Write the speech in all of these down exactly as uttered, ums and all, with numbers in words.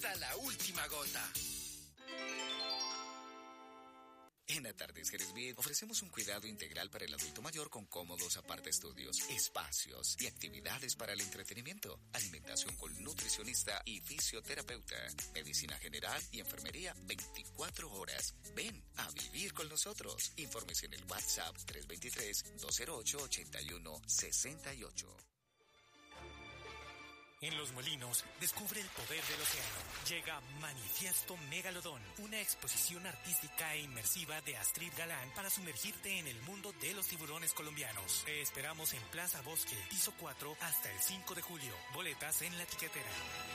hasta la última gota. En Atardeceres Bien ofrecemos un cuidado integral para el adulto mayor con cómodos apartaestudios, espacios y actividades para el entretenimiento, alimentación con nutricionista y fisioterapeuta, medicina general y enfermería veinticuatro horas. Ven a vivir con nosotros. Infórmese en el WhatsApp tres dos tres, dos cero ocho, ocho uno seis ocho. En Los Molinos, descubre el poder del océano. Llega Manifiesto Megalodón, una exposición artística e inmersiva de Astrid Galán para sumergirte en el mundo de los tiburones colombianos. Te esperamos en Plaza Bosque, piso cuatro, hasta el cinco de julio. Boletas en la tiquetera.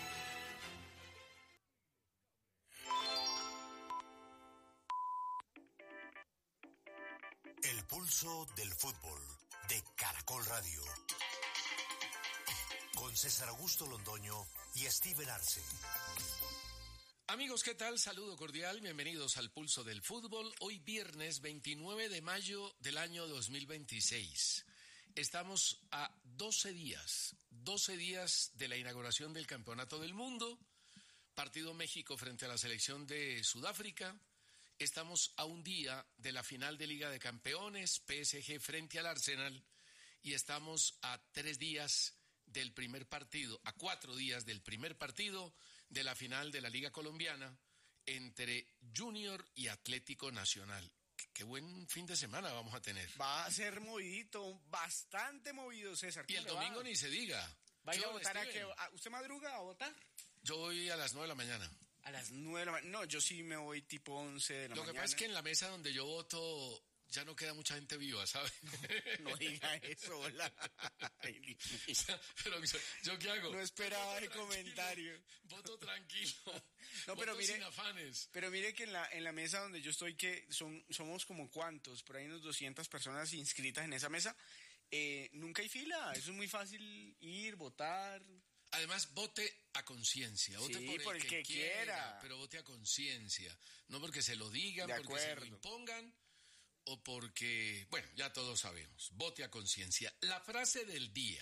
El pulso del fútbol de Caracol Radio. Con César Augusto Londoño y Steven Arce. Amigos, ¿qué tal? Saludo cordial, bienvenidos al Pulso del Fútbol. Hoy viernes veintinueve de mayo del año dos mil veintiséis. Estamos a doce días, doce días de la inauguración del Campeonato del Mundo. Partido México frente a la selección de Sudáfrica. Estamos a un día de la final de Liga de Campeones, P S G frente al Arsenal. Y estamos a tres días del primer partido, a cuatro días del primer partido de la final de la Liga Colombiana entre Junior y Atlético Nacional. Qué, qué buen fin de semana vamos a tener. Va a ser movidito, bastante movido, César. Y el domingo va? Ni se diga. ¿Va a ir a votar a qué? ¿Usted madruga a votar? Yo voy a las nueve de la mañana. A las nueve de la mañana. No, yo sí me voy tipo once de la Lo mañana. Lo que pasa es que en la mesa donde yo voto ya no queda mucha gente viva, ¿sabes? No, no diga eso, hola. O sea, pero yo, ¿yo qué hago? No esperaba el comentario. Voto tranquilo. No, pero voto mire, sin afanes. Pero mire que en la en la mesa donde yo estoy, que son somos como cuántos, por ahí unos doscientas personas inscritas en esa mesa, eh, nunca hay fila. Eso es muy fácil ir, votar. Además, vote a conciencia, vote sí, por el, por el que, que quiera, quiera, pero vote a conciencia, no porque se lo digan, de porque acuerdo. se lo impongan, o porque, bueno, ya todos sabemos, vote a conciencia. La frase del día: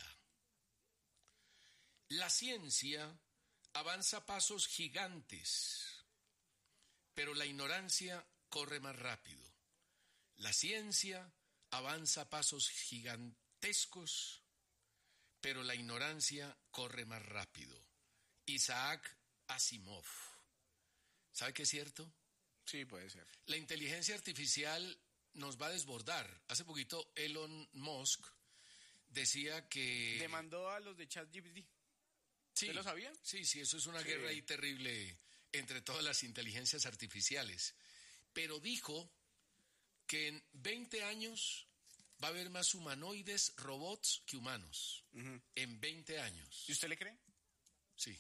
la ciencia avanza a pasos gigantes, pero la ignorancia corre más rápido. La ciencia avanza a pasos gigantescos, pero la ignorancia corre más rápido. Isaac Asimov. ¿Sabe qué es cierto? Sí, puede ser. La inteligencia artificial nos va a desbordar. Hace poquito Elon Musk decía que... demandó a los de ChatGPT. Sí, ¿Usted lo sabía? Sí, sí, eso es una sí. guerra ahí terrible entre todas las inteligencias artificiales. Pero dijo que en veinte años va a haber más humanoides, robots, que humanos. Uh-huh. En veinte años. ¿Y usted le cree? Sí.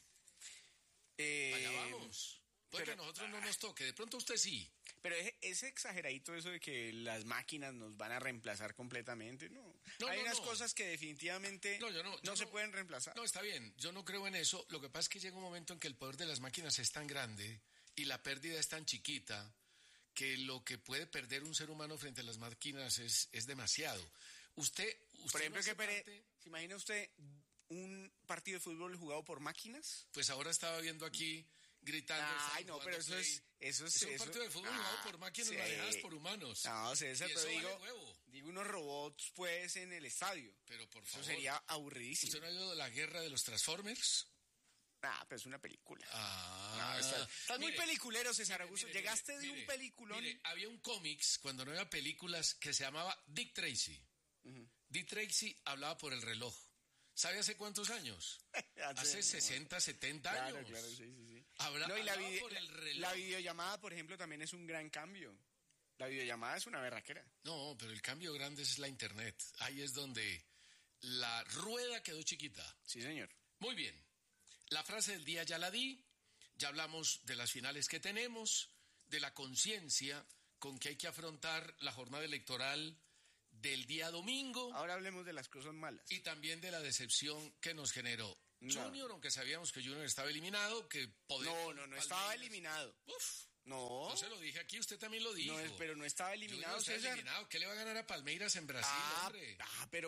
Eh, Allá vamos. Puede pero, que a nosotros no nos toque. De pronto usted sí. Pero es, es exageradito eso de que las máquinas nos van a reemplazar completamente. No. no Hay no, unas no. cosas que definitivamente no, yo no, yo no, no se no, pueden reemplazar. No, está bien. Yo no creo en eso. Lo que pasa es que llega un momento en que el poder de las máquinas es tan grande y la pérdida es tan chiquita que lo que puede perder un ser humano frente a las máquinas es, es demasiado. Usted, usted por ejemplo, no ¿qué pere... parte... ¿se imagina usted un partido de fútbol jugado por máquinas? Pues ahora estaba viendo aquí gritando. Ay, no, pero eso es, eso es... Es un eso... partido de fútbol ah, jugado por máquinas sí. manejadas por humanos. No, César, pero vale digo, huevo. digo unos robots, pues, en el estadio. Pero por eso favor. Eso sería aburridísimo. ¿Usted no ha oído de la guerra de los Transformers? Ah, pero es una película. Ah, no, estás, estás mire, muy peliculero, César Augusto. Mire, Llegaste mire, de mire, un peliculón. Mire, había un cómics, cuando no había películas, que se llamaba Dick Tracy. Uh-huh. Dick Tracy hablaba por el reloj. ¿Sabe hace cuántos años? hace, hace sesenta, setenta claro, años. Claro, sí, sí, sí. Habla, no, y la, vide- por el reloj. La videollamada, por ejemplo, también es un gran cambio. La videollamada es una berraquera. No, pero el cambio grande es la internet. Ahí es donde la rueda quedó chiquita. Sí, señor. Muy bien. La frase del día ya la di. Ya hablamos de las finales que tenemos, de la conciencia con que hay que afrontar la jornada electoral del día domingo. Ahora hablemos de las cosas malas. Y también de la decepción que nos generó no. Junior, aunque sabíamos que Junior estaba eliminado, que podía... No, no, no estaba eliminado. Uf. No. No se lo dije aquí, usted también lo dijo. No, pero no estaba eliminado, no estaba César. eliminado. ¿Qué le va a ganar a Palmeiras en Brasil, ah, hombre? Ah, pero...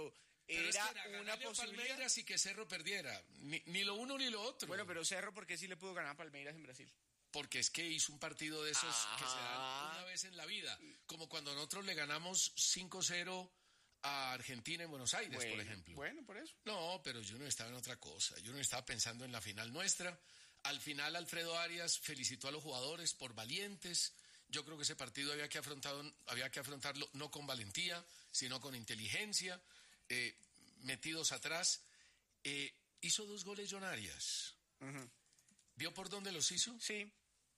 Pero era, es que era una ganarle a posibilidad. Palmeiras y que Cerro perdiera. Ni, ni lo uno ni lo otro. Bueno, pero Cerro, ¿por qué sí le pudo ganar a Palmeiras en Brasil? Porque es que hizo un partido de esos Ajá. que se dan una vez en la vida. Como cuando nosotros le ganamos cinco cero a Argentina en Buenos Aires, Bueno, por ejemplo. Bueno, por eso. No, pero yo no estaba en otra cosa. Yo no estaba pensando en la final nuestra. Al final, Alfredo Arias felicitó a los jugadores por valientes. Yo creo que ese partido había que, afrontado, había que afrontarlo no con valentía, sino con inteligencia, eh, metidos atrás. Eh, hizo dos goles John Arias. Uh-huh. ¿Vio por dónde los hizo? Sí.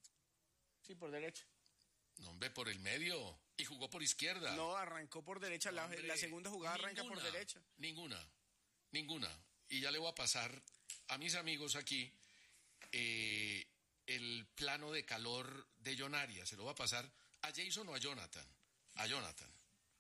Sí, por derecha. No, hombre, por el medio. Y jugó por izquierda. No, arrancó por derecha. La, Hombre, la segunda jugada arranca ninguna, por derecha. Ninguna, ninguna. Y ya le voy a pasar a mis amigos aquí eh, el plano de calor de John Arias. Se lo voy a pasar a Jason o a Jonathan. A Jonathan.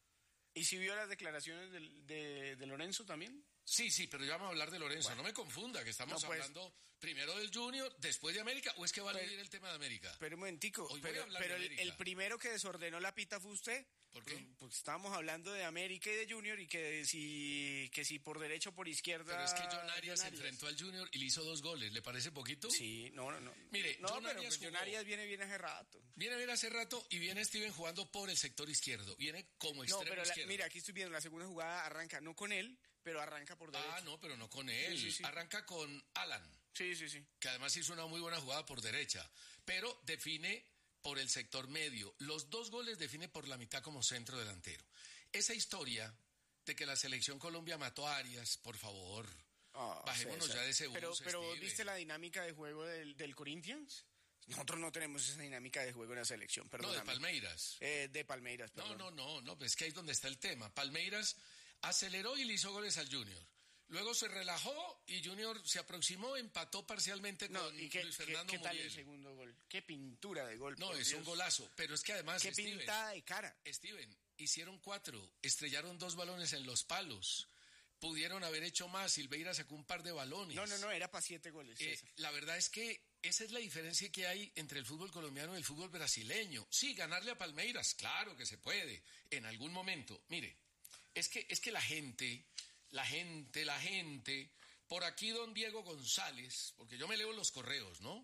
¿Y si vio las declaraciones de, de, de Lorenzo también? Sí, sí, pero ya vamos a hablar de Lorenzo. Bueno. No me confunda, que estamos No, pues. hablando primero del Junior, después de América, ¿o es que va a Pero- leer el tema de América? Pero un momentico, Hoy voy a pero, hablar pero de el, América. el primero que desordenó la pita fue usted. ¿Por qué? Pues estábamos hablando de América y de Junior y que si, que si por derecha o por izquierda... Pero es que John Arias se John enfrentó al Junior y le hizo dos goles. ¿Le parece poquito? Sí, no, no, no. Mire, no, John pero Arias pues John jugó. Arias viene bien hace rato. Viene bien hace rato y viene Steven jugando por el sector izquierdo. Viene como No, extremo pero la- izquierdo. mira, aquí estoy viendo, la segunda jugada arranca no con él, pero arranca por derecha. Ah, no, pero no con él. Sí, sí, sí. Arranca con Alan, Sí, sí, sí. que además hizo una muy buena jugada por derecha. Pero define por el sector medio. Los dos goles define por la mitad como centro delantero. Esa historia de que la selección Colombia mató a Arias, por favor, Ah, bajémonos César. ya de ese bus, Pero, pero Steven. ¿viste la dinámica de juego del, del Corinthians? Nosotros no tenemos esa dinámica de juego en la selección, No, perdón. de Palmeiras. Eh, de Palmeiras, No, perdón. no, no, no, es que ahí es donde está el tema. Palmeiras aceleró y le hizo goles al Junior. Luego se relajó y Junior se aproximó, empató parcialmente No, con ¿y qué, Luis qué- Fernando qué tal el Muriel. segundo gol? Qué pintura de gol. No, por es Dios. un golazo, pero es que además, Qué Steven, pintada de cara. Steven, hicieron cuatro, estrellaron dos balones en los palos, pudieron haber hecho más, Silveira sacó un par de balones. No, no, no, era para siete goles. Eh, César. la verdad es que esa es la diferencia que hay entre el fútbol colombiano y el fútbol brasileño. Sí, ganarle a Palmeiras, claro que se puede, en algún momento. Mire, es que, es que la gente, la gente, la gente, por aquí don Diego González, porque yo me leo los correos, ¿no?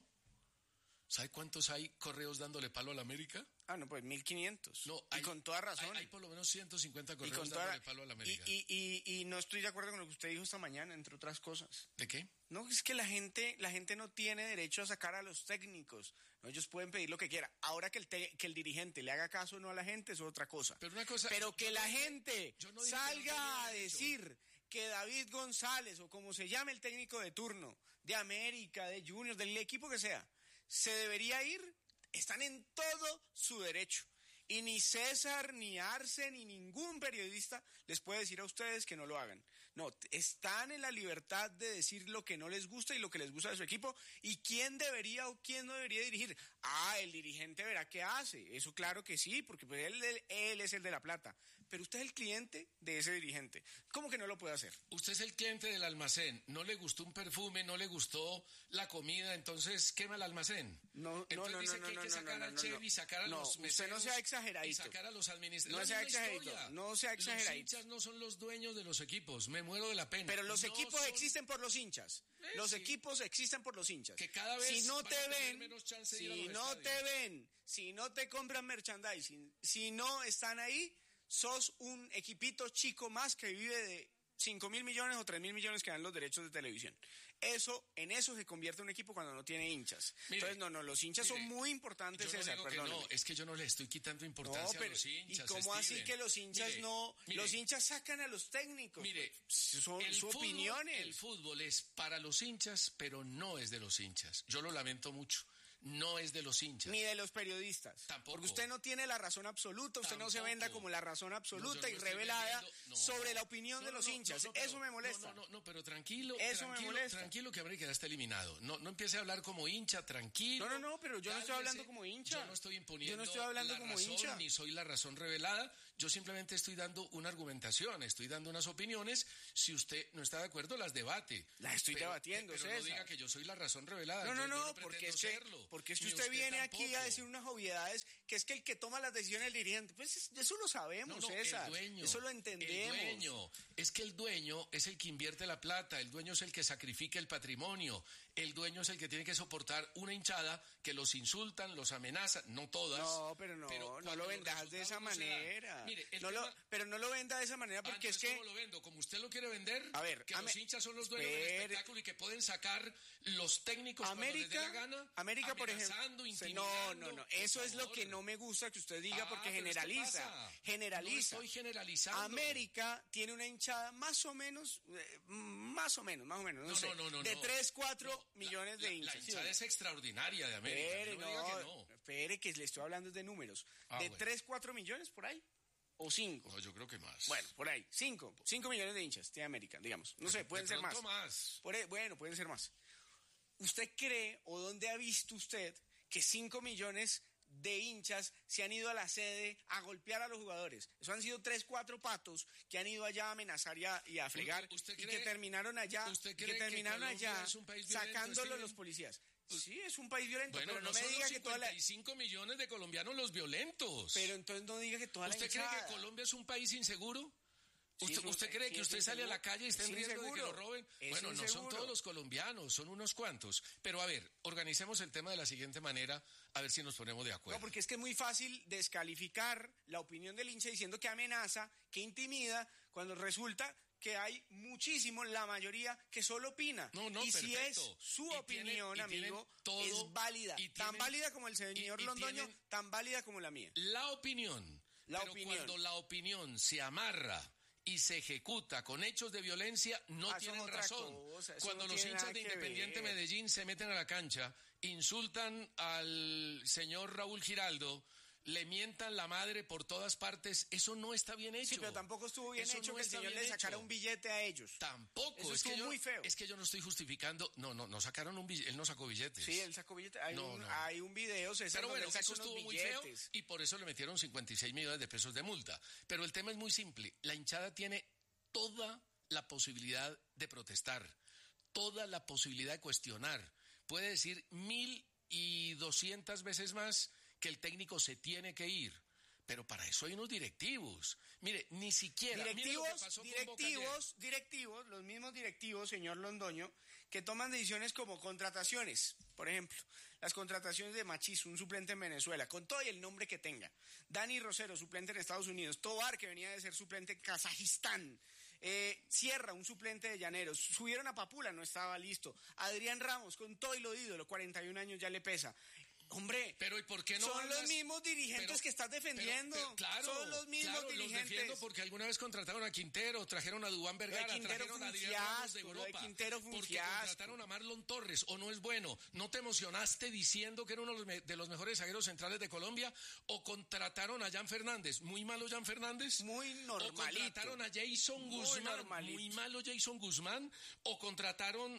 ¿Sabe cuántos hay correos dándole palo a la América? Ah, no, pues mil quinientos. No, y hay- con toda razón. Hay, hay por lo menos ciento cincuenta y correos con toda dándole palo a la América. y, y, y, y no estoy de acuerdo con lo que usted dijo esta mañana, entre otras cosas. ¿De qué? No, es que la gente, la gente no tiene derecho a sacar a los técnicos. ¿No? Ellos pueden pedir lo que quieran. Ahora que el, te- que el dirigente le haga caso o no a la gente es otra cosa. Pero una cosa... Pero yo- que yo la no dije- gente yo no dije que no salga tenía a derecho. decir que David González, o como se llame el técnico de turno, de América, de Juniors, del equipo que sea, se debería ir, están en todo su derecho. Y ni César, ni Arce, ni ningún periodista les puede decir a ustedes que no lo hagan. No, t- están en la libertad de decir lo que no les gusta y lo que les gusta de su equipo. ¿Y quién debería o quién no debería dirigir? Ah, el dirigente verá qué hace. Eso claro que sí, porque pues él, él, él es el de la plata. Pero usted es el cliente de ese dirigente. ¿Cómo que no lo puede hacer? Usted es el cliente del almacén, no le gustó un perfume, no le gustó la comida, entonces quema el almacén. No, entonces no, no, dice no, que hay no, que no, sacar no, al no, chef no. y sacar a No, los usted no meseros sea exageradito. y sacar a los administradores. No Es sea la misma exageradito, historia. no sea exageradito. Los hinchas no son los dueños de los equipos, me muero de la pena. Pero los No equipos son- existen por los hinchas. Eh, Los sí. equipos existen por los hinchas. Que cada vez si no van te a tener ven, menos chance de ir a si los no estadios. te ven, si no te compran merchandising, si no están ahí, sos un equipito chico más que vive de cinco mil millones o tres mil millones que dan los derechos de televisión. Eso, en eso se convierte un equipo cuando no tiene hinchas. Mire, Entonces, no, no, los hinchas mire, son muy importantes, Yo no César, digo que perdóneme. no, es que yo no le estoy quitando No, importancia pero, a los hinchas. ¿y cómo así Steven? que los hinchas Mire, no? mire, los hinchas sacan a los técnicos. Mire, pues, son el sus fútbol- opiniones. El fútbol es para los hinchas, pero no es de los hinchas. Yo lo lamento mucho. No es de los hinchas. Ni de los periodistas. Tampoco. Porque usted no tiene la razón absoluta, usted no se Tampoco. venda como la razón absoluta No, yo no y estoy revelada vendiendo- no. sobre la opinión No, de no, los no, hinchas. no, no, pero- Eso me molesta. No, no, no, pero tranquilo. Eso me tranquilo, molesta. Tranquilo que América ya está eliminado. No, no empiece a hablar como hincha, tranquilo. No, no, no, pero yo no estoy Cálmese. hablando como hincha. Yo no estoy imponiendo Yo no estoy hablando la como razón, hincha. ni soy la razón revelada. Yo simplemente estoy dando una argumentación, estoy dando unas opiniones. Si usted no está de acuerdo, las debate. Las estoy Pero- debatiendo, Pero César. no diga que yo soy la razón revelada. No, no, Yo- yo no, pretendo porque es, que, serlo. porque es que Ni usted viene aquí a tampoco. decir unas obviedades que es que el que toma las decisiones es el dirigente. Pues eso lo sabemos, no, no, César. El dueño, eso lo entendemos. El dueño. Es que el dueño es el que invierte la plata, el dueño es el que sacrifica el patrimonio, el dueño es el que tiene que soportar una hinchada que los insultan, los amenazan, no todas. No, pero no, pero no lo vendas de esa manera. Mire, no tema... lo, pero no lo venda de esa manera porque ah, es que... ¿Cómo lo vendo? Como usted lo quiere vender, a ver, que a los me... hinchas son los dueños Espere. del espectáculo y que pueden sacar los técnicos América, cuando les dé la gana, América, por ejemplo. No, no, no, eso es lo que no me gusta que usted diga ah, porque generaliza. Generaliza. No estoy generalizando. América tiene una hinchada más o menos, eh, más o menos, más o menos, no, no sé, no, no, no, de no. tres, cuatro no, millones la, de hinchas. La hinchada ¿sí? es extraordinaria de América. Espere, no, no, diga que no. espere que le estoy hablando de números. Ah, de bueno. tres, cuatro millones por ahí. ¿O cinco? No, yo creo que más. Bueno, por ahí. Cinco. Cinco millones de hinchas de América, digamos. No sé, pueden de ser más. más. Por ahí, bueno, pueden ser más. ¿Usted cree o dónde ha visto usted que cinco millones de hinchas se han ido a la sede a golpear a los jugadores? Eso han sido tres, cuatro patos que han ido allá a amenazar y a, y a fregar ¿Usted, usted y cree, que terminaron allá, ¿usted que terminaron que allá es un país violento, sacándolo Steven? los policías. Sí, es un país violento, bueno, pero no, no me son diga los que toda la... cincuenta y cinco millones de colombianos los violentos. Pero entonces no diga que toda la ¿Usted hinchada... cree que Colombia es un país inseguro? Sí, ¿Usted, un, ¿usted cree sí, que usted sale a la calle y está en riesgo inseguro. de que lo roben? Es bueno, no inseguro. son todos los colombianos, son unos cuantos. Pero a ver, organicemos el tema de la siguiente manera, a ver si nos ponemos de acuerdo. No, porque es que es muy fácil descalificar la opinión del hincha diciendo que amenaza, que intimida, cuando resulta que hay muchísimo, la mayoría, que solo opina. No, no, y perfecto. si es su y opinión, tienen, amigo, todo, es válida. y tan tienen, válida como el señor y, y Londoño, tienen, tan válida como la mía. La opinión. La pero opinión. cuando la opinión se amarra y se ejecuta con hechos de violencia, no ah, tienen razón. Cosa, Cuando no los hinchas de Independiente ver. Medellín se meten a la cancha, insultan al señor Raúl Giraldo, le mientan la madre por todas partes, eso no está bien hecho. Sí, pero tampoco estuvo bien eso hecho no que el señor le sacara hecho. un billete a ellos. Tampoco. Eso es estuvo que yo, muy feo. Es que yo no estoy justificando. No, no, no sacaron un billete. Él no sacó billetes. Sí, él sacó billetes. Hay, no, un, no. hay un video, César, pero bueno, donde él eso sacó estuvo unos muy billetes. feo y por eso le metieron cincuenta y seis millones de pesos de multa. Pero el tema es muy simple. La hinchada tiene toda la posibilidad de protestar, toda la posibilidad de cuestionar. Puede decir mil y doscientas veces más que el técnico se tiene que ir. Pero para eso hay unos directivos. Mire, ni siquiera... Directivos, directivos, directivos, los mismos directivos, señor Londoño, que toman decisiones como contrataciones. Por ejemplo, las contrataciones de Machís, un suplente en Venezuela, con todo y el nombre que tenga. Dani Rosero, suplente en Estados Unidos. Tobar, que venía de ser suplente en Kazajistán. Eh, Sierra, un suplente de Llaneros. Subieron a Papula, no estaba listo. Adrián Ramos, con todo y lo ídolo, cuarenta y un años ya le pesa. Hombre, pero ¿y por qué no son andas? los mismos dirigentes pero, que estás defendiendo. Pero, pero, claro, son los mismos claro, dirigentes. Los defiendo porque alguna vez contrataron a Quintero, trajeron a Dubán Vergara, trajeron a Adrián Ramos de Europa. De Quintero fue un porque fiasco. Contrataron a Marlon Torres, ¿o no es bueno? ¿No te emocionaste diciendo que era uno de los mejores zagueros centrales de Colombia? ¿O contrataron a Jan Fernández? ¿Muy malo Jan Fernández? Muy normalito. ¿O contrataron a Jason muy Guzmán? Normalito. ¿Muy malo Jason Guzmán? ¿O contrataron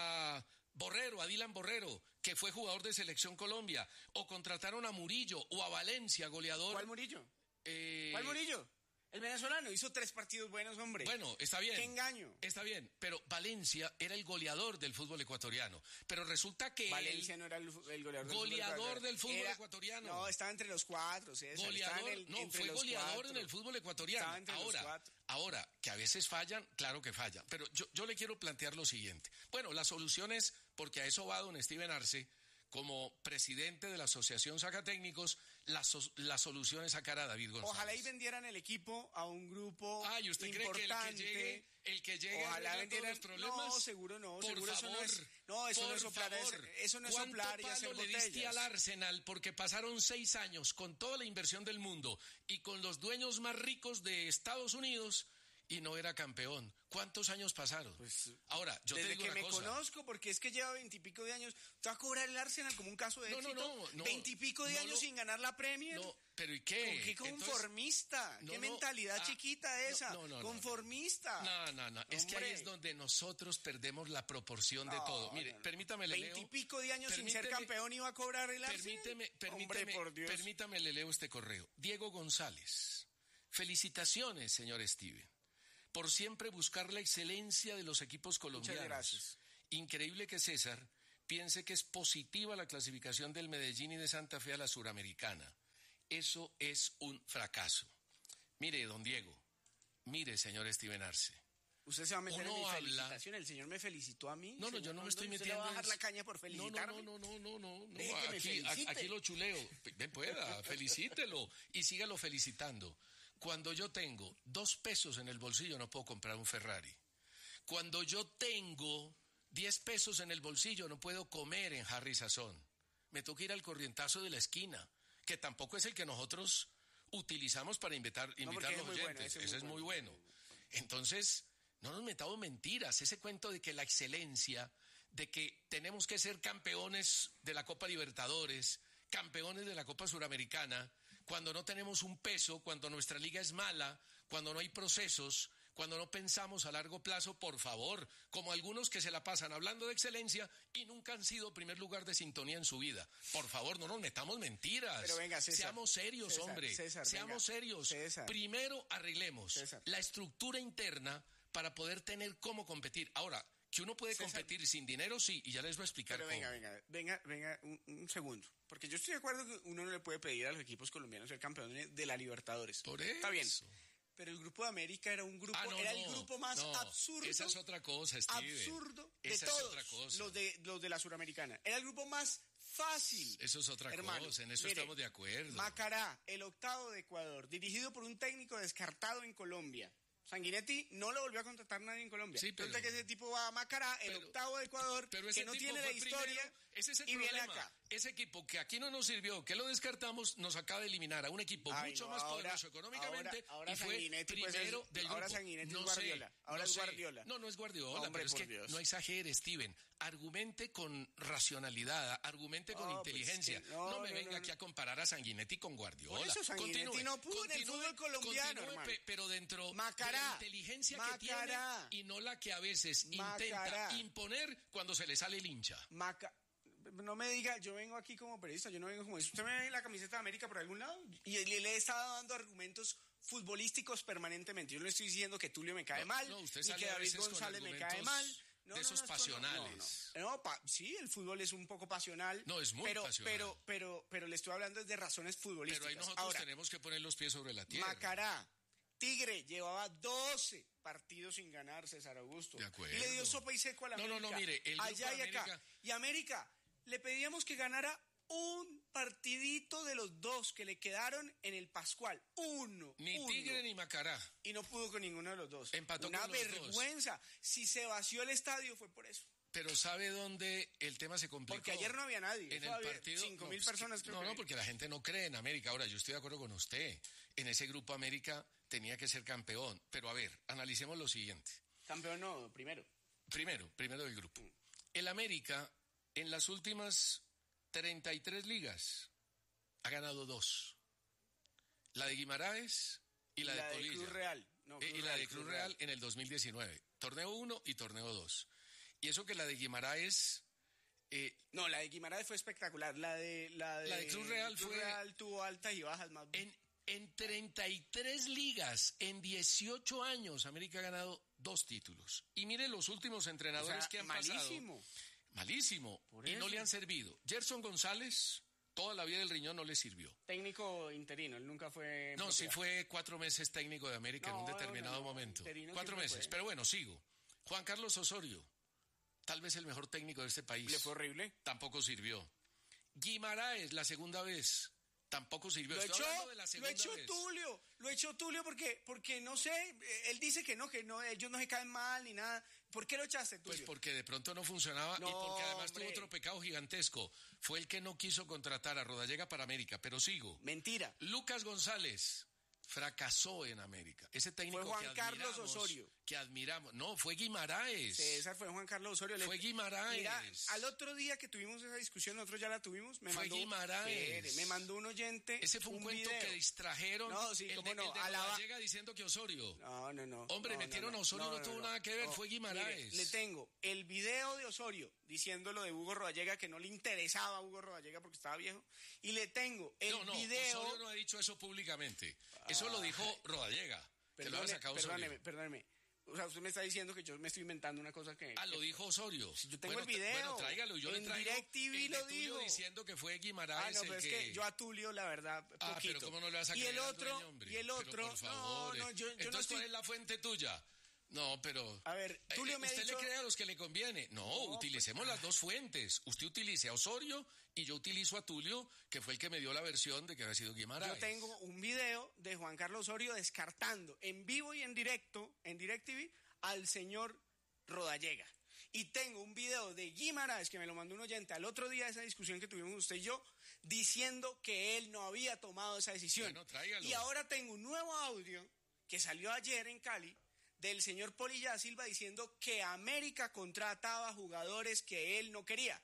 a Borrero, a Dylan Borrero, que fue jugador de Selección Colombia? ¿O contrataron a Murillo o a Valencia, goleador? ¿Cuál Murillo? Eh... ¿Cuál Murillo? El venezolano hizo tres partidos buenos, hombre. Bueno, está bien. ¡Qué engaño! Está bien, pero Valencia era el goleador del fútbol ecuatoriano. Pero resulta que Valencia no era el, el goleador del goleador fútbol, del fútbol era, ecuatoriano. No, estaba entre los cuatro. César, goleador, en el, no, entre fue los goleador cuatro. en el fútbol ecuatoriano. Estaba entre ahora, los cuatro. ahora, que a veces fallan, claro que fallan. Pero yo, yo le quiero plantear lo siguiente. Bueno, la solución es, porque a eso va don Steven Arce, como presidente de la Asociación Sacatécnicos, la, so, la solución es sacar a David González. Ojalá y vendieran el equipo a un grupo ah, ¿y usted importante. cree que el que llegue, el que llegue Ojalá a vendieran todos los problemas? No, seguro no. Por seguro favor, eso no es, no, eso no es soplar, favor, eso no es soplar y hacer ¿cuánto palo le diste al Arsenal? Porque pasaron seis años con toda la inversión del mundo y con los dueños más ricos de Estados Unidos y no era campeón. ¿Cuántos años pasaron? Pues, ahora, yo desde te digo que una me cosa. conozco, porque es que lleva veintipico de años. ¿Te va a cobrar el Arsenal como un caso de no, éxito? No, no, no. Veintipico de no, años no, sin ganar la Premier. No, pero ¿y qué? ¿Qué conformista? Entonces, ¿Qué no, mentalidad no, chiquita ah, esa? no, no, no, conformista. No, no, no. Es que ahí es donde nosotros perdemos la proporción de no, todo. Mire, no, no. permítame le leo. Veintipico de años sin ser campeón iba a cobrar el Arsenal. Permíteme, permíteme, Hombre, por Dios. permítame, le leo este correo. Diego González. Felicitaciones, señor Steven, por siempre buscar la excelencia de los equipos colombianos. Muchas gracias. Increíble que César piense que es positiva la clasificación del Medellín y de Santa Fe a la Suramericana. Eso es un fracaso. Mire, don Diego, mire, señor Steven Arce. Usted se va a meter Uno en mi habla- felicitación. El señor me felicitó a mí. No, no, señor yo no me estoy Rondón. ¿Usted metiendo le va a en bajar eso. la caña por No, felicitarme? no, no, no, no, no, no. Deje que me Aquí, felicite. aquí lo chuleo. Ven, pueda, felicítelo y sígalo felicitando. Cuando yo tengo dos pesos en el bolsillo no puedo comprar un Ferrari. Cuando yo tengo diez pesos en el bolsillo no puedo comer en Harry Sazón. Me toca ir al corrientazo de la esquina, que tampoco es el que nosotros utilizamos para invitar, invitar a porque los es muy bueno, oyentes. ese es Ese es muy muy bueno. Entonces, no nos metamos mentiras. Ese cuento de que la excelencia, de que tenemos que ser campeones de la Copa Libertadores, campeones de la Copa Suramericana, cuando no tenemos un peso, cuando nuestra liga es mala, cuando no hay procesos, cuando no pensamos a largo plazo, por favor, como algunos que se la pasan hablando de excelencia y nunca han sido primer lugar de sintonía en su vida. Por favor, no nos metamos mentiras. Pero venga, César, Seamos serios, César, hombre. César, Seamos venga. serios. César. Primero arreglemos César. la estructura interna para poder tener cómo competir. Ahora, que uno puede César. competir sin dinero, sí, y ya les voy a explicar Pero cómo. venga, venga, venga, venga, un, un segundo. Porque yo estoy de acuerdo que uno no le puede pedir a los equipos colombianos ser campeones de la Libertadores. Por Está bien. eso. Pero el Grupo de América era un grupo, Ah, no, era no, el grupo más no, absurdo. esa es otra cosa, Steven. Absurdo de Esa es todos otra cosa. los de los de la Suramericana. Era el grupo más fácil. Eso es otra Hermano, cosa, en eso mire, estamos de acuerdo. Macará, el octavo de Ecuador, dirigido por un técnico descartado en Colombia. Sanguinetti no lo volvió a contratar nadie en Colombia. Sí, pero- Resulta que ese tipo va a Macará, el Pero- octavo de Ecuador, Pero que ese no tipo tiene la fue historia, primero, ese es el y viene problema. acá. Ese equipo que aquí no nos sirvió, que lo descartamos, nos acaba de eliminar a un equipo Ay, mucho no, más ahora- poderoso económicamente ahora- ahora y fue Sanguinetti, pues, primero es- del ahora grupo. Sanguinetti es no Guardiola, sé, ahora no es sé. Guardiola. No, no es Guardiola, Hombre, pero es por que Dios. no exagere, Steven. Argumente con racionalidad, argumente con No, pues, inteligencia. es que no, no, me no, venga no, aquí no. a comparar a Sanguinetti con Guardiola. Por eso Sanguinetti Continúe, no pudo en el continúe, fútbol colombiano, continúe, hermano. pe- pero dentro de Macará, la inteligencia que Macará. tiene y no la que a veces Macará. intenta imponer cuando se le sale el hincha. Maca, no me diga, yo vengo aquí como periodista, yo no vengo como eso. ¿Usted me ve la camiseta de América por algún lado? Y le, le he estado dando argumentos futbolísticos permanentemente. Yo no le estoy diciendo que Tulio me cae No, mal, no, usted ni sale que a David veces con González me cae argumentos mal. No, de no, esos no, esto no, no, pasionales. No, no, pa- sí, el fútbol es un poco pasional. No, es muy pero, pasional. Pero, pero, pero le estoy hablando de razones futbolísticas. Pero ahí nosotros Ahora, tenemos que poner los pies sobre la tierra. Macará, Tigre, llevaba doce partidos sin ganar, César Augusto. De acuerdo. Y le dio sopa y seco a la No, no, América. no, mire, el grupo allá y de acá. América- Y América, le pedíamos que ganara un partidito de los dos que le quedaron en el Pascual. Uno. Ni uno. Tigre ni Macará. Y no pudo con ninguno de los dos. Empató Una con los dos. vergüenza. Si se vació el estadio fue por eso. Pero ¿sabe dónde el tema se complicó? Porque ayer no había nadie. En Eso el había partido. cinco no, mil pues que- personas creo No, que no, vi. porque la gente no cree en América. Ahora, yo estoy de acuerdo con usted. En ese grupo América tenía que ser campeón. Pero a ver, analicemos lo siguiente. Campeón no, primero. Primero, primero del grupo. El América, en las últimas treinta y tres ligas, ha ganado dos. La de Guimaraes y la, Y de Polilla. Cruz Real. No, Eh, Cruz y la Real, de Cruz Real en el dos mil diecinueve. Torneo uno y torneo dos. Y eso que la de Guimaraes... eh, No, la de Guimaraes fue espectacular. La de, la de, La de Cruz Real fue- Real tuvo altas y bajas más bien. En, en treinta y tres ligas, en dieciocho años, América ha ganado dos títulos. Y mire los últimos O entrenadores sea, que han malísimo. pasado. Malísimo. Por Y no eso. le han servido. Gerson González, toda la vida del riñón no le sirvió. Técnico interino, él nunca fue. No, sí propiedad. fue cuatro meses técnico de América en No, un no, determinado no, no, momento. interino Cuatro siempre meses. fue. Pero bueno, sigo. Juan Carlos Osorio, tal vez el mejor técnico de este país. Le fue horrible. Tampoco sirvió. Guimaraes, la segunda vez, tampoco sirvió. Lo Estoy echó, hablando de la lo segunda echó vez. Tulio, lo echó Tulio porque, porque no sé, eh, él dice que no, que no, ellos no se caen mal ni nada. ¿Por qué lo echaste, Tulio? Pues porque de pronto no funcionaba y No, porque además hombre. tuvo otro pecado gigantesco. Fue el que no quiso contratar a Rodallega para América, pero sigo. Mentira. Lucas González fracasó en América. Ese técnico Fue Juan que Carlos admiramos, Osorio. que admiramos. No, fue Guimaraes. César fue Juan Carlos Osorio. Le- Fue Guimaraes. Mira, al otro día que tuvimos esa discusión, nosotros ya la tuvimos, me Fue mandó, Guimaraes. Espere, me mandó un oyente Ese fue un, cuento video. que distrajeron. No, sí, el cómo de, no, el de alaba- Rodallega diciendo que Osorio. No, no, no. Hombre, no, metieron no, a Osorio, no, no, tuvo no, nada que ver, no. fue Guimaraes. Mire, le tengo el video de Osorio diciendo lo de Hugo Rodallega, que no le interesaba a Hugo Rodallega porque estaba viejo. Y le tengo el no, no, video. Osorio no ha dicho eso públicamente. Eso lo dijo Rodallega. Que lo había Perdone, sacado perdóneme, Osorio. perdóneme. O sea, usted me está diciendo que yo me estoy inventando una cosa que... Ah, lo dijo Osorio. Yo tengo bueno, el video. Bueno, tráigalo. Yo en le traigo DirecTV el de lo Tulio dijo. diciendo que fue Guimaraes Ah, no, pero el es que... que yo a Tulio, la verdad, poquito. Ah, pero ¿cómo no le vas a y creer el al otro, dueño, hombre? y el Pero, otro, por favor, no, no, yo, yo Entonces, no estoy... ¿cuál es la fuente tuya? No, pero... A ver, Tulio eh, me ha usted dicho... le cree a los que le conviene. No, No, utilicemos pues, las dos fuentes. Usted utilice a Osorio y yo utilizo a Tulio, que fue el que me dio la versión de que había sido Guimaraes. Yo tengo un video de Juan Carlos Osorio descartando en vivo y en directo, en DirecTV, al señor Rodallega. Y tengo un video de Guimaraes, que me lo mandó un oyente al otro día de esa discusión que tuvimos usted y yo, diciendo que él no había tomado esa decisión. Bueno, tráigalo. Y ahora tengo un nuevo audio que salió ayer en Cali del señor Polilla da Silva diciendo que América contrataba jugadores que él no quería.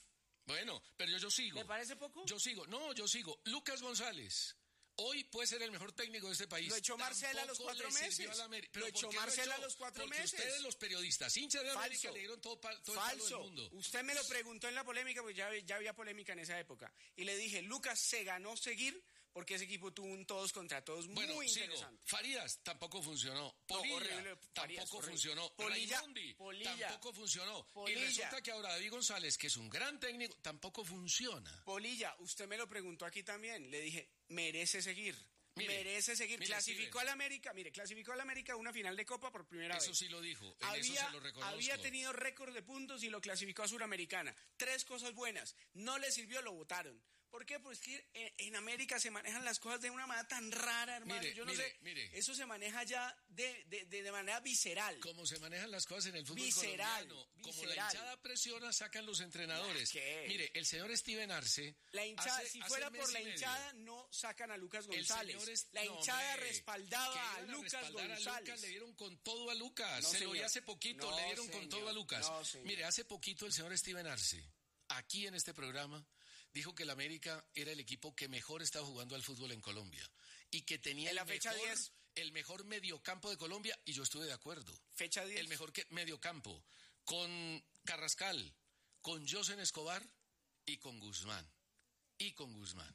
Bueno, pero yo, yo sigo. ¿Le parece poco? Yo sigo. No, yo sigo. Lucas González. Hoy puede ser el mejor técnico de este país. Lo echó Marcela a los Tampoco cuatro le sirvió meses. a la Ameri- Lo ¿Pero por echó qué lo Marcela echó? a los cuatro Porque meses. ustedes, los periodistas, hinchas de América, Falso. le dieron todo, pa- todo el palo del Falso. mundo. Usted me lo preguntó en la polémica, porque ya, ya había polémica en esa época. Y le dije, Lucas se ganó seguir porque ese equipo tuvo un todos contra todos Bueno, muy sigo. interesante. Farías tampoco funcionó. Polilla horrible, Farías, tampoco horrible. funcionó. Polilla, Raimondi Polilla, tampoco funcionó. Polilla. Y resulta que ahora David González, que es un gran técnico, tampoco funciona. Polilla, usted me lo preguntó aquí también. Le dije, merece seguir. Mire, merece seguir. mire, clasificó Steven. al América, mire, clasificó al América a una final de Copa por primera Eso vez. sí lo dijo. En Había, eso se lo reconozco. había tenido récord de puntos y lo clasificó a Suramericana. Tres cosas buenas. No le sirvió, lo votaron. ¿Por qué? Pues que en, en América se manejan las cosas de una manera tan rara, hermano. Mire, Yo no mire, sé. mire. Eso se maneja ya de, de, de, de manera visceral. Como se manejan las cosas en el fútbol Visceral, colombiano. Como la visceral. hinchada presiona, sacan los entrenadores. ¿Qué? Mire, el señor Steven Arce... La hinchada, hace- si hace fuera mes por y la medio, hinchada, no sacan a Lucas el González. señor es- La no, hinchada hombre, respaldaba que a iban Lucas respaldar a González. Lucas, le dieron con todo a Lucas. No, Se lo señor. vi hace poquito, No, le dieron con señor. todo a Lucas. No, señor. Mire, hace poquito el señor Steven Arce, aquí en este programa, dijo que el América era el equipo que mejor estaba jugando al fútbol en Colombia y que tenía En la el, fecha mejor, diez. el mejor mediocampo de Colombia, y yo estuve de acuerdo. Fecha diez. El mejor que mediocampo, con Carrascal, con Josen Escobar y con Guzmán. Y con Guzmán.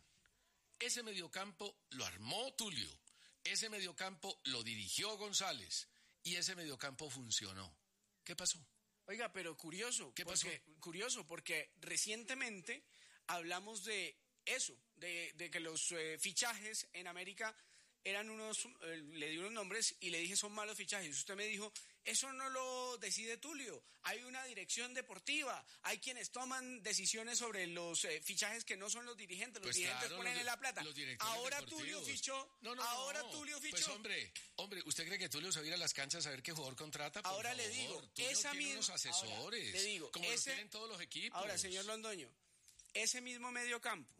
Ese mediocampo lo armó Tulio, ese mediocampo lo dirigió González y ese mediocampo funcionó. ¿Qué pasó? Oiga, pero curioso. ¿Qué porque, pasó? Curioso, porque recientemente hablamos de eso, de, de que los eh, fichajes en América eran unos, eh, le di unos nombres y le dije son malos fichajes. Usted me dijo, eso no lo decide Tulio, hay una dirección deportiva, hay quienes toman decisiones sobre los eh, fichajes que no son los dirigentes, los Pues dirigentes claro, ponen los- en la plata. los directores Ahora deportivos. Tulio fichó, No, no, ahora no. Tulio fichó. Pues hombre, hombre, ¿usted cree que Tulio se va a ir a las canchas a ver qué jugador contrata? Por Ahora le favor, digo, Tulio esa tiene misma- unos asesores, ahora, le digo, como los ese- tienen todos los equipos. Ahora, señor Londoño, ese mismo mediocampo,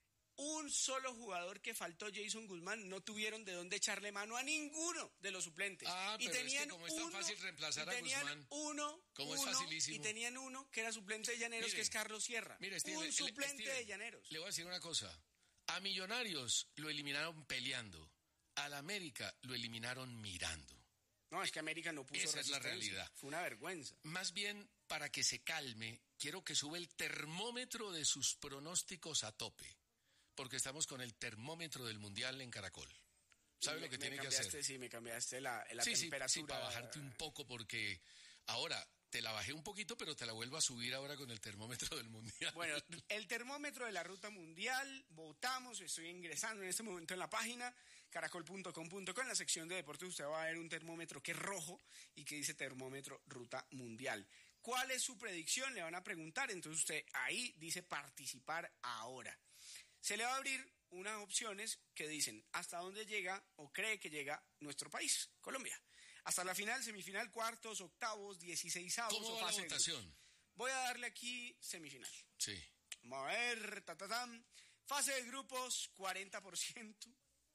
un solo jugador que faltó, Jason Guzmán, no tuvieron de dónde echarle mano a ninguno de los suplentes. Ah, y pero es que tenían como es tan uno, fácil reemplazar y a tenían Guzmán, uno, como es uno, facilísimo. y tenían uno que era suplente de Llaneros, Mire, que es Carlos Sierra. Mire, Steven, un le- suplente Steven, de Llaneros. Le voy a decir una cosa. A Millonarios lo eliminaron peleando. Al América lo eliminaron mirando. No, es que América no puso Esa es la resistencia. realidad. Fue una vergüenza. Más bien, para que se calme, quiero que sube el termómetro de sus pronósticos a tope. Porque estamos con el termómetro del Mundial en Caracol. ¿Sabe Me- lo que me tiene que cambiaste, hacer? Sí, me cambiaste la, la sí, sí, temperatura. sí, para bajarte un poco, porque ahora te la bajé un poquito, pero te la vuelvo a subir ahora con el termómetro del Mundial. Bueno, el termómetro de la ruta mundial, votamos, estoy ingresando en este momento en la página caracol punto com punto co, en la sección de deportes usted va a ver un termómetro que es rojo y que dice termómetro ruta mundial. ¿Cuál es su predicción? Le van a preguntar, entonces usted ahí dice participar ahora. Se le va a abrir unas opciones que dicen hasta dónde llega o cree que llega nuestro país, Colombia. Hasta la final, semifinal, cuartos, octavos, dieciseisavos ¿Cómo o va la fase de grupos. votación? Voy a darle aquí semifinal. Sí. Vamos a ver, ta, ta, tam. Fase de grupos, cuarenta por ciento.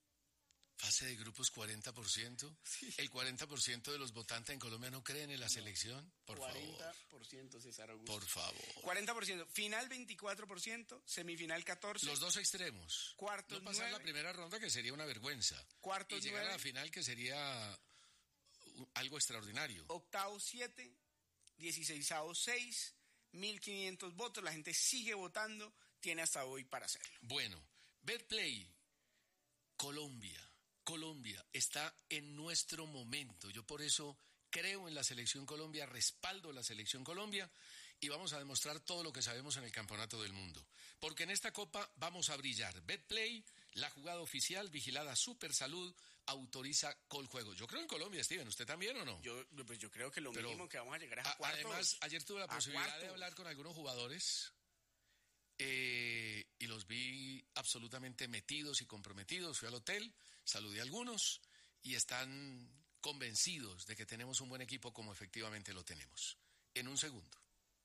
Fase de grupos cuarenta por ciento. El cuarenta por ciento de los votantes en Colombia no creen en la selección. Por cuarenta favor. por ciento César Augusto. Por favor. cuarenta por ciento. Final veinticuatro por ciento, semifinal catorce por ciento. Los dos extremos. Cuartos, no pasar nueve. la primera ronda, que sería una vergüenza. Cuartos, y llegar a la nueve. final, que sería uh, algo extraordinario. Octavos siete, dieciseisavos seis, mil quinientos votos. La gente sigue votando, tiene hasta hoy para hacerlo. Bueno, Betplay, Colombia. Colombia está en nuestro momento. Yo por eso creo en la Selección Colombia, respaldo la Selección Colombia y vamos a demostrar todo lo que sabemos en el Campeonato del Mundo. Porque en esta Copa vamos a brillar. Betplay, la jugada oficial, vigilada Super Salud, autoriza Coljuegos. Yo creo en Colombia, Steven. ¿Usted también o no? Yo, pues yo creo que lo Pero, mínimo que vamos a llegar es a, a cuartos. Además, ayer tuve la posibilidad cuartos. de hablar con algunos jugadores eh, y los vi absolutamente metidos y comprometidos. Fui al hotel, saludé a algunos y están convencidos de que tenemos un buen equipo como efectivamente lo tenemos. En un segundo.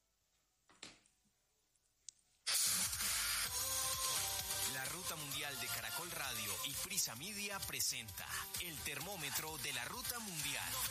La Ruta Mundial de Caracol Radio y Prisa Media presenta el termómetro de la Ruta Mundial.